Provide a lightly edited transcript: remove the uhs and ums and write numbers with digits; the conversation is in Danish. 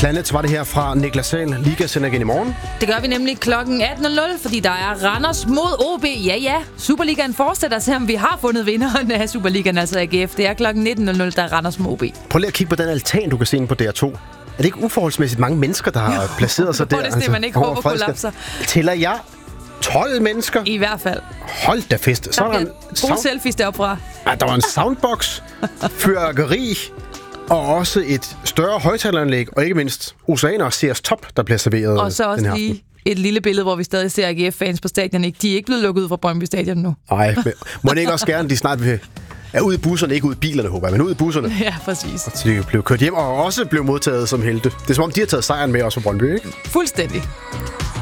Planet var det her fra Niklas Sahl. Liga sender igen i morgen. Det gør vi nemlig klokken 18.00, fordi der er Randers mod OB. Ja, Superligaen fortsætter, selvom vi har fundet vinderen af Superligaen, altså AGF. Det er klokken 19.00, der er Randers mod OB. Prøv lige at kigge på den altan, du kan se inde på DR2. Er det ikke uforholdsmæssigt mange mennesker, der har placeret sig der? Det er det, man ikke håber kollapser. Tæller jeg 12 mennesker? I hvert fald. Hold da fest. Så der bliver gode selfies deroppe fra. Ja, der var en soundbox, fyrværkeri og også et større højtaleranlæg, og ikke mindst Oceaner og CS Top, der bliver serveret. Og så også lige et lille billede, hvor vi stadig ser AGF-fans på stadion. De er ikke blevet lukket ud fra Brøndby Stadion nu. Nej, men må det ikke også gerne, de snart er ude i busserne, ikke ude i bilerne, håber jeg, men ude i busserne. Ja, præcis. Så de blev kørt hjem og også blev modtaget som helte. Det er som om, de har taget sejren med også fra Brøndby, ikke? Fuldstændig.